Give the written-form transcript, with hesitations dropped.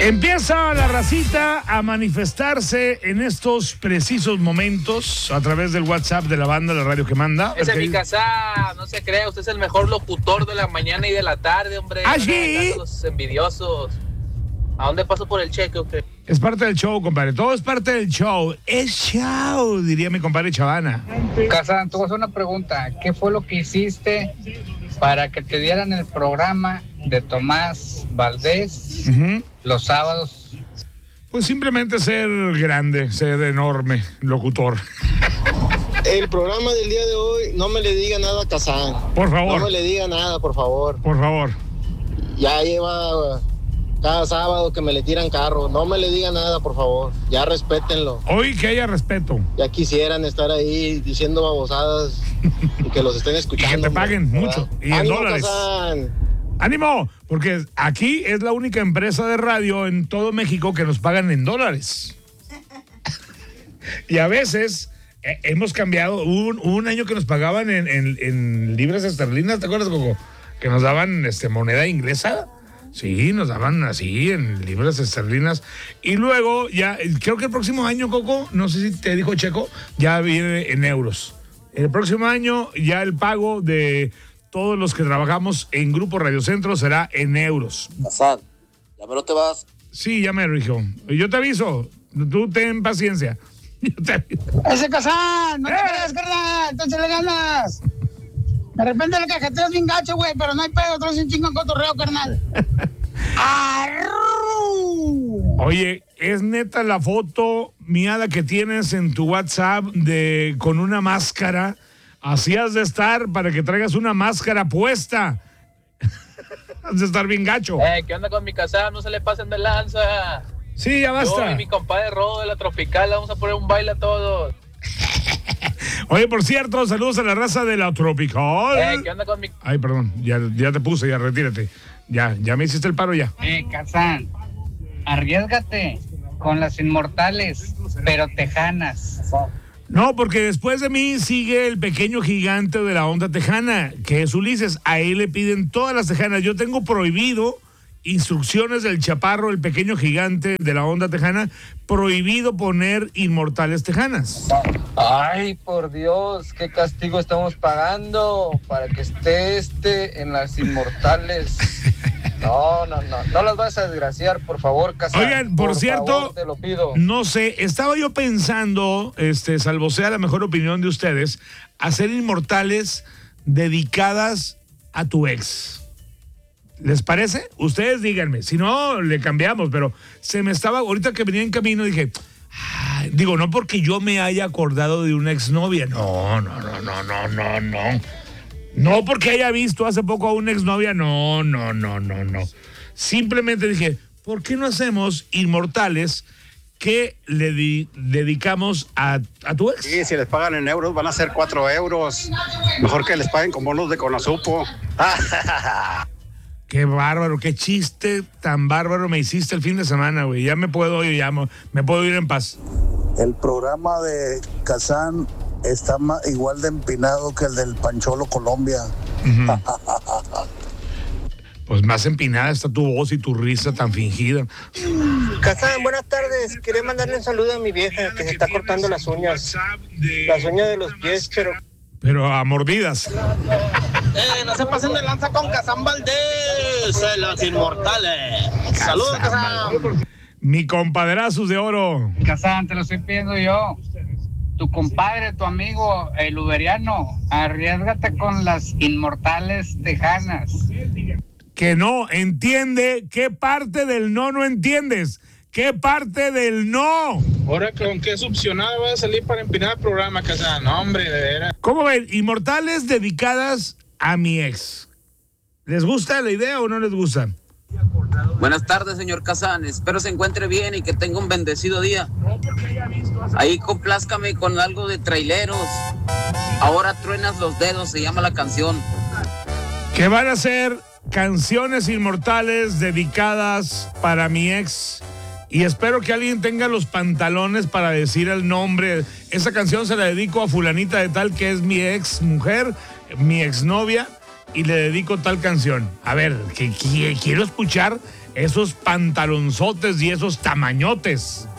Empieza la racita a manifestarse en estos precisos momentos a través del WhatsApp de la banda, la radio que manda. Ese es mi casa, no se crea, usted es el mejor locutor de la mañana y de la tarde, hombre. ¿Ah, sí? Los envidiosos. ¿A dónde paso por el cheque, usted? Es parte del show, compadre, todo es parte del show. Es show, diría mi compadre Chavana. Kazan, te voy a hacer una pregunta. ¿Qué fue lo que hiciste para que te dieran el programa de Tomás Valdés los sábados? Pues simplemente ser grande, ser enorme, locutor. El programa del día de hoy, no me le diga nada a Kazan. Por favor. No me le diga nada, por favor. Por favor. Ya lleva cada sábado que me le tiran carro. No me le diga nada, por favor. Ya respétenlo. Hoy que haya respeto. Ya quisieran estar ahí diciendo babosadas y que los estén escuchando. Y que te paguen mucho. Y en ¡Ánimo, dólares. Kazan! ¡Ánimo! Porque aquí es la única empresa de radio en todo México que nos pagan en dólares. Y a veces hemos cambiado. Hubo un año que nos pagaban en libras esterlinas, ¿te acuerdas, Coco? Que nos daban moneda inglesa. Sí, nos daban así en libras esterlinas. Y luego ya, creo que el próximo año, Coco, no sé si te dijo Checo, ya viene en euros. El próximo año ya el pago de todos los que trabajamos en Grupo Radio Centro será en euros. Kazan, ya me lo te vas. Sí, ya me dijo. Yo te aviso. Tú ten paciencia. Yo te aviso. ¡Ese Kazan! ¡No te creas, carnal! ¡Entonces le ganas! De repente le cajeteas bien gacho, güey, pero no hay pedo, traes un chingo en cotorreo, carnal. ¡Arru! Oye, ¿es neta la foto miada que tienes en tu WhatsApp con una máscara? Así has de estar para que traigas una máscara puesta. Has de estar bien gacho. ¿Qué onda con mi casa? No se le pasen de lanza. Sí, ya basta. Yo y mi compadre Rodo de la Tropical vamos a poner un baile a todos. Oye, por cierto, saludos a la raza de la Tropical. ¿Qué onda con mi... Ay, perdón, ya te puse, ya retírate. Ya me hiciste el paro ya. Kazan, arriésgate con las inmortales, pero tejanas. No, porque después de mí sigue el pequeño gigante de la onda tejana, que es Ulises. A él le piden todas las tejanas. Yo tengo prohibido instrucciones del chaparro, el pequeño gigante de la onda tejana, prohibido poner inmortales tejanas. Ay, por Dios, qué castigo estamos pagando para que esté en las inmortales. No las vas a desgraciar, por favor, Kazan. Oigan, por cierto, favor, te lo pido. No sé, estaba yo pensando, salvo sea la mejor opinión de ustedes, hacer inmortales dedicadas a tu ex. ¿Les parece? Ustedes díganme, si no, le cambiamos, pero se me estaba, ahorita que venía en camino, dije, no porque yo me haya acordado de una exnovia, no. No porque haya visto hace poco a una exnovia, no. Simplemente dije, ¿por qué no hacemos inmortales que le dedicamos a tu ex? Sí, si les pagan en euros van a ser 4 euros. Mejor que les paguen con bonos de Conasupo. Qué bárbaro, qué chiste tan bárbaro me hiciste el fin de semana, güey. Ya me puedo ir en paz. El programa de Kazan está igual de empinado que el del Pancholo Colombia. Uh-huh. Pues más empinada está tu voz y tu risa tan fingida. Kazan, buenas tardes. Quería mandarle un saludo a mi vieja que se está cortando las uñas. Las uñas de los pies, pero a mordidas. No se pasen de lanza con Kazan Valdés, los inmortales. Saludos, Kazan. Mi compadrazos de oro. Kazan, te lo estoy pidiendo yo. Tu compadre, tu amigo, el uberiano, arriésgate con las inmortales tejanas. Que no entiende. ¿Qué parte del no entiendes? ¿Qué parte del no? Ahora, ¿con qué subsionado va a salir para empinar el programa, Kazan? No, hombre, de veras. ¿Cómo ven? Inmortales dedicadas a mi ex. ¿Les gusta la idea o no les gusta? Buenas tardes, señor Kazan. Espero se encuentre bien y que tenga un bendecido día. Ahí complázcame con algo de traileros. Ahora truenas los dedos, se llama la canción. Que van a ser canciones inmortales dedicadas para mi ex. Y espero que alguien tenga los pantalones para decir el nombre. Esa canción se la dedico a fulanita de tal que es mi ex mujer, mi exnovia, y le dedico tal canción. A ver, que quiero escuchar esos pantalonzotes y esos tamañotes